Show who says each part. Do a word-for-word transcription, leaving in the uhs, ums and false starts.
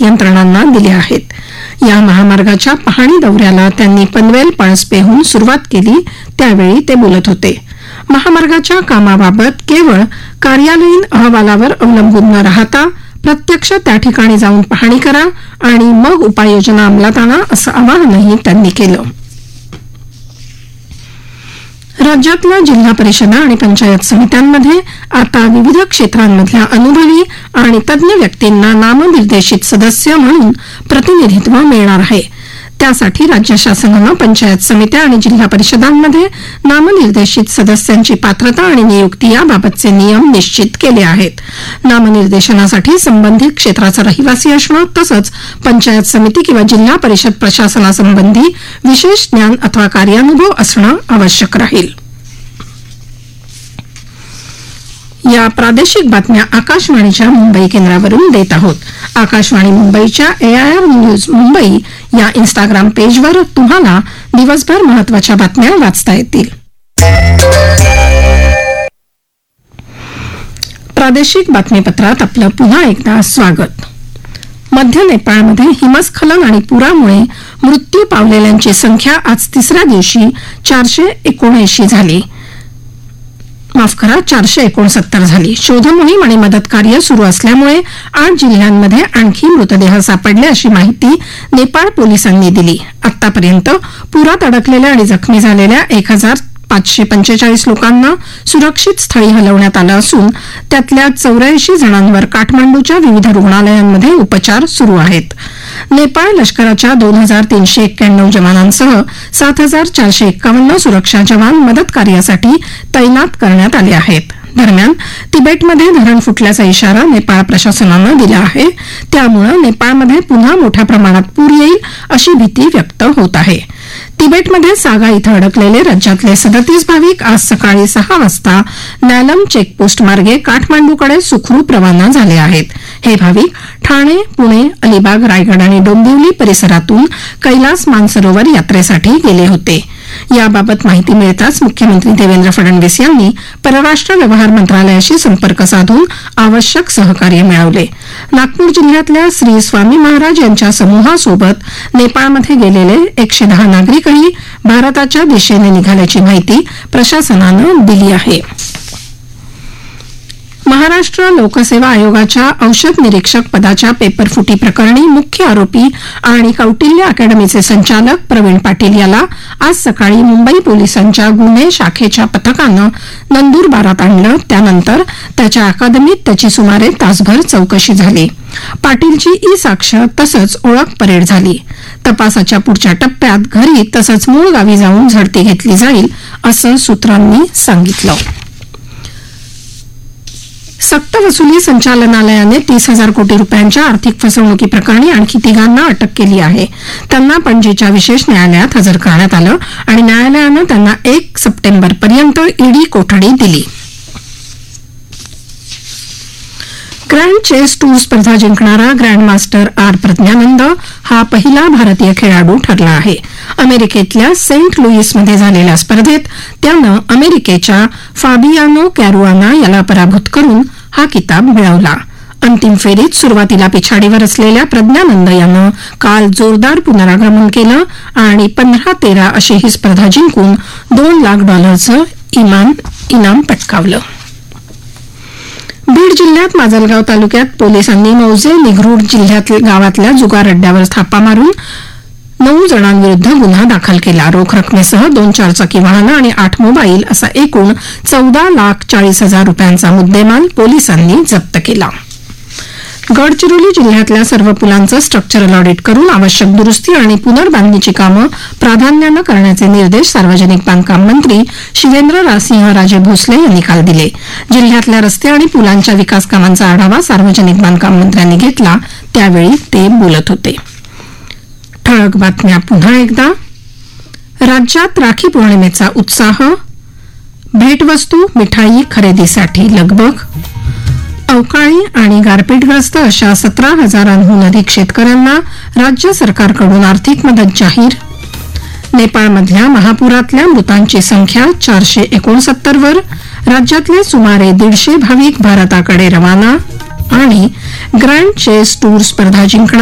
Speaker 1: यंत्रणांना दिल्या आहेत. या महामार्गाच्या पाहणी दौऱ्याला त्यांनी पनवेल पळसपेहून सुरुवात केली त्यावेळी ते बोलत होते. महामार्गाच्या कामाबाबत केवळ कार्यालयीन अहवालावर अवलंबून न राहता प्रत्यक्ष त्या ठिकाणी जाऊन पाहणी करा आणि मग उपाययोजना अंमलात आणा असं आवाहनही त्यांनी केलं. राज्यातल्या जिल्हा परिषदा आणि पंचायत समित्यांमध्ये आता विविध क्षेत्रांमधल्या अनुभवी आणि तज्ज्ञ व्यक्तींना नामनिर्देशित सदस्य म्हणून प्रतिनिधित्व मिळणार आहे. त्यासाठी राज्य शासनानं पंचायत समित्या आणि जिल्हा परिषदांमध्ये नामनिर्देशित सदस्यांची पात्रता आणि नियुक्ती याबाबतचे नियम निश्चित केले आहेत. नामनिर्देशनासाठी संबंधित क्षेत्राचा रहिवासी असणं तसंच पंचायत समिती किंवा जिल्हा परिषद प्रशासनासंबंधी विशेष ज्ञान अथवा कार्यानुभव असणं आवश्यक राहील. या प्रादेशिक बातम्या आकाशवाणीच्या मुंबई केंद्रावरून देत आहोत. आकाशवाणी मुंबईच्या एआयआर न्यूज मुंबई या इंस्टाग्राम पेजवर तुम्हाला दिवसभर महत्वाच्या बातम्या वाचता येतील. प्रादेशिक बातमीपत्रात आपलं पुन्हा एकदा स्वागत. मध्य नेपाळमध्ये हिमस्खलन आणि पुरामुळे मृत्यू पावलेल्यांची संख्या आज तिसऱ्या दिवशी चारशे एकोणऐंशी झाली माफ करा चारशे एकोणसत्तर झाली. शोधमोहीम आणि मदत कार्य सुरू असल्यामुळे आठ जिल्ह्यांमध्ये आणखी मृतदेह सापडले अशी माहिती नेपाळ पोलिसांनी दिली. आतापर्यंत पुरात अडकलेल्या आणि जखमी झालेल्या एक हजार पाचशे पंचेचाळीस लोकांना सुरक्षित स्थळी हलवण्यात आलं असून त्यातल्या चौऱ्याऐंशी जणांवर काठमांडूच्या विविध रुग्णालयांमध्ये उपचार सुरू आहेत. नेपाळ लष्कराच्या दोन हजार तीनशे एक्क्याण्णव जवानांसह सात हजार चारशे एक्कावन्न सुरक्षा जवान मदत कार्यासाठी तैनात करण्यात आले आहेत. दरम्यान तिबेटमध्ये धरण फुटल्याचा इशारा नेपाळ प्रशासनानं दिला आहे. त्यामुळे नेपाळमध्ये पुन्हा मोठ्या प्रमाणात पूर येईल अशी भीती व्यक्त होत आहे. तिबेटमध्ये सागा इथं अडकलेले राज्यातले सदतीस भाविक आज सकाळी सहा वाजता नॅलम चेकपोस्ट मार्गे काठमांडूकडे सुखरूप रवाना झाले आहेत. हे भाविक ठाणे, पुणे, अलिबाग, रायगड आणि डोंबिवली परिसरातून कैलास मानसरोवर यात्रेसाठी गेले होते. याबाबत माहिती मिळताच मुख्यमंत्री देवेंद्र फडणवीस यांनी परराष्ट्र व्यवहार मंत्रालयाशी संपर्क साधून आवश्यक सहकार्य मिळवले. नागपूर जिल्ह्यातल्या श्री स्वामी महाराज यांच्या समूहासोबत नेपाळमध्ये गेलेले एकशे दहा नागरिकही भारताच्या दिशेने निघाल्याची माहिती प्रशासनानं दिली आहे. महाराष्ट्र लोकसेवा आयोगाच्या औषध निरीक्षक पदाच्या पेपरफुटी प्रकरणी मुख्य आरोपी आणि कौटिल्य अकॅडमीचे संचालक प्रवीण पाटील याला आज सकाळी मुंबई पोलिसांच्या गुन्हे शाखेच्या पथकानं नंदुरबारात आणलं. त्यानंतर त्याच्या अकादमीत त्याची सुमारे तासभर चौकशी झाली. पाटीलची ई साक्ष तसंच ओळख परेड झाली. तपासाच्या पुढच्या टप्प्यात घरी तसंच मूळ गावी जाऊन झडती घेतली जाईल असं सूत्रांनी सांगितलं. सक्तवसुली संचालनालयाने तीस हजार कोटी रुपयांच्या आर्थिक फसवणुकी प्रकरणी आणखी तिघांना अटक केली आहे. त्यांना पणजीच्या विशेष न्यायालयात हजर करण्यात आलं आणि न्यायालयानं त्यांना एक सप्टेंबरपर्यंत ईडी कोठडी दिली. ग्रँड चेस टूर स्पर्धा जिंकणारा ग्रँडमास्टर आर प्रज्ञानंद हा पहिला भारतीय खेळाडू ठरला आहे. अमेरिकेतल्या सेंट लुईसमध्ये झालेल्या स्पर्धेत त्यानं अमेरिकेच्या फाबियानो कॅरुआना याला पराभूत करून हा किताब मिळवला. अंतिम फेरीत सुरुवातीला पिछाडीवर असलेल्या प्रज्ञानंद यानं काल जोरदार पुनरागमन केलं आणि पंधरा तेरा अशी ही स्पर्धा जिंकून दोन लाख डॉलरचं इनाम पटकावलं. बीड जिल्ह्यात माजलगाव तालुक्यात पोलिसांनी मौजे निघरूड जिल्ह्यात गावातल्या जुगार अड्ड्यावर थापा मारून नऊ जणांविरुद्ध गुन्हा दाखल केला. रोख रकमेसह दोन चारचाकी वाहनं आणि आठ मोबाईल असा एकूण चौदा लाख चाळीस हजार रुपयांचा मुद्देमाल पोलिसांनी जप्त केला. गडचिरोली जिल्ह्यातल्या सर्व पुलांचं स्ट्रक्चरल ऑडिट करून आवश्यक दुरुस्ती आणि पुनर्बांधणीची कामं प्राधान्यानं करण्याचे निर्देश सार्वजनिक बांधकाम मंत्री शिवेंद्रसिंहराजे भोसले यांनी काल दिले. जिल्ह्यातल्या रस्ते आणि पुलांच्या विकास कामांचा आढावा सार्वजनिक बांधकाम मंत्र्यांनी घेतला त्यावेळी ते बोलत होते. ठळक बातम्या पुन्हा एकदा. राज्यात राखी पौर्णिमेचा उत्साह. भेटवस्तू मिठाई खरेदीसाठी लगबग. अवकाळी आणि गारपीटग्रस्त अशा सतरा हजारांहून अधिक शेतकऱ्यांना राज्य सरकारकडून आर्थिक मदत जाहीर. नेपाळमधल्या महापुरातल्या मृतांची संख्या चारशे एकोणसत्तर वर. राज्यातले सुमारे दीडशे भाविक भारताकडे रवाना. आणि ग्रँड चेस टूर स्पर्धा जिंकणार